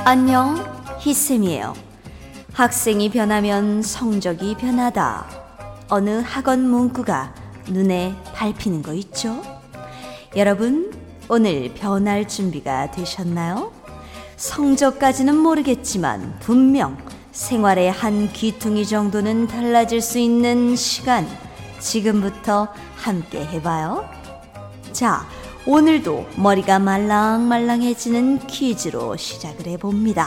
안녕, 희쌤이에요. 학생이 변하면 성적이 변하다. 어느 학원 문구가 눈에 밟히는 거 있죠? 여러분, 오늘 변할 준비가 되셨나요? 성적까지는 모르겠지만 분명 생활의 한 귀퉁이 정도는 달라질 수 있는 시간, 지금부터 함께 해봐요. 자, 오늘도 머리가 말랑말랑해지는 퀴즈로 시작을 해봅니다.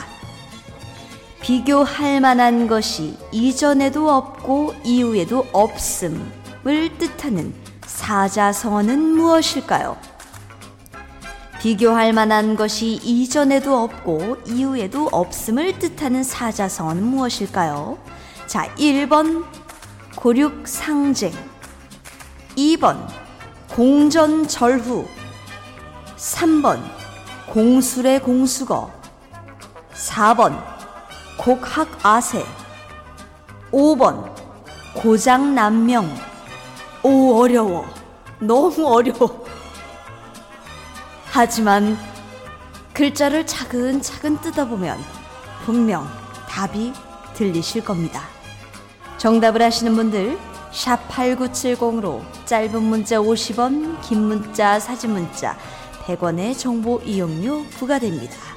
비교할 만한 것이 이전에도 없고 이후에도 없음을 뜻하는 사자성어는 무엇일까요? 비교할 만한 것이 이전에도 없고 이후에도 없음을 뜻하는 사자성어는 무엇일까요? 자, 1번 고륙상쟁, 2번 공전절후, 3번 공술의 공수거, 4번 곡학아세, 5번 고장난명. 오, 어려워. 너무 어려워. 하지만 글자를 차근차근 뜯어보면 분명 답이 들리실 겁니다. 정답을 아시는 분들 샵 8970으로 짧은 문자 50원, 긴 문자, 사진 문자 100원의 정보 이용료 부과됩니다.